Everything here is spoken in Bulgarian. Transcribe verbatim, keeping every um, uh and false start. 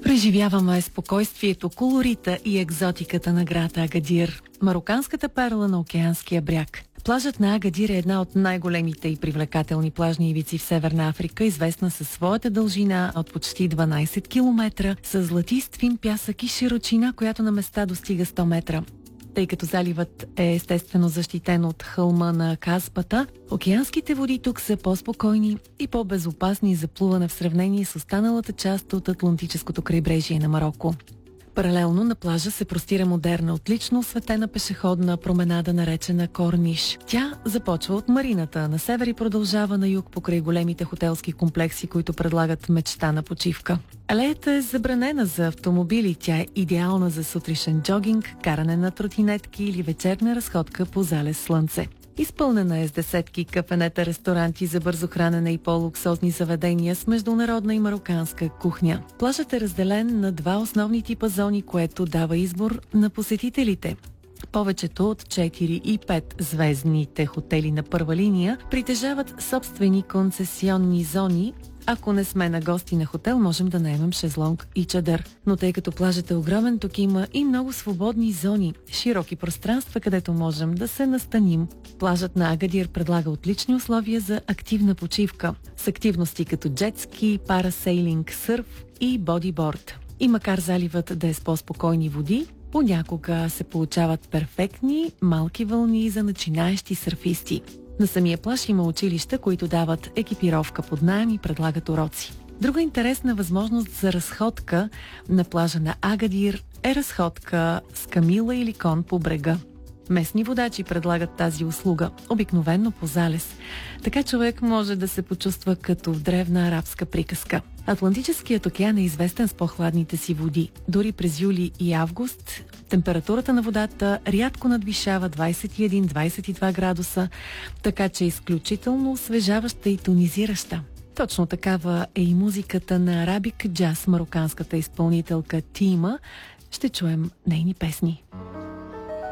Преживяваме спокойствието, колорита и екзотиката на град Агадир, мароканската перла на океанския бряг. Плажът на Агадир е една от най-големите и привлекателни плажни ивици в Северна Африка, известна със своята дължина от почти дванайсет километра, с златист фин пясък и широчина, която на места достига сто метра. Тъй като заливът е естествено защитен от хълма на Казбата, океанските води тук са по-спокойни и по-безопасни за плуване в сравнение с останалата част от Атлантическото крайбрежие на Мароко. Паралелно на плажа се простира модерна, отлично осветена пешеходна променада, наречена Корниш. Тя започва от марината на север и продължава на юг покрай големите хотелски комплекси, които предлагат мечта на почивка. Алеята е забранена за автомобили, тя е идеална за сутрешен джогинг, каране на тротинетки или вечерна разходка по залез слънце. Изпълнена е с десетки кафенета, ресторанти за бързо хранене и по-луксозни заведения с международна и мароканска кухня. Плажът е разделен на два основни типа зони, което дава избор на посетителите. Повечето от четири и пет звездните хотели на първа линия притежават собствени концесионни зони. Ако не сме на гости на хотел, можем да наемем шезлонг и чадър. Но тъй като плажът е огромен, тук има и много свободни зони, широки пространства, където можем да се настаним. Плажът на Агадир предлага отлични условия за активна почивка, с активности като джетски, парасейлинг, сърф и бодиборд. И макар заливът да е с по-спокойни води, понякога се получават перфектни малки вълни за начинаещи сърфисти. На самия плаж има училища, които дават екипировка под наем и предлагат уроци. Друга интересна възможност за разходка на плажа на Агадир е разходка с камила или кон по брега. Местни водачи предлагат тази услуга, обикновено по залез. Така човек може да се почувства като в древна арабска приказка. Атлантическият океан е известен с по-хладните си води. Дори през юли и август температурата на водата рядко надвишава двайсет и един до двайсет и два градуса, така че е изключително освежаваща и тонизираща. Точно такава е и музиката на Арабик Джаз, мароканската изпълнителка Тима. Ще чуем нейни песни.